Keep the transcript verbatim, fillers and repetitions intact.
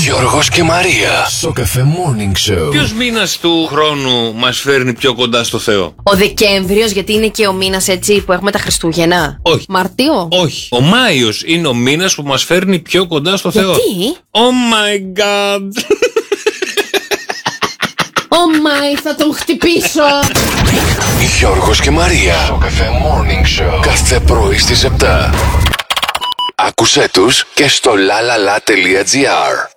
Γιώργος και Μαρία. Σοκαφέ Morning Show. Ποιος μήνας του χρόνου μας φέρνει πιο κοντά στο Θεό? Ο Δεκέμβριος, γιατί είναι και ο μήνας έτσι που έχουμε τα Χριστούγεννα. Όχι. Μαρτίο. Όχι. Ο Μάιος είναι ο μήνας που μας φέρνει πιο κοντά στο Θεό. Γιατί? Oh my god. Oh my, θα τον χτυπήσω. Γιώργος και Μαρία. Σοκαφέ Morning Show. Κάθε πρωί στις επτά. Άκουσέ τους και στο λαλαλα τελεία τζι άρ.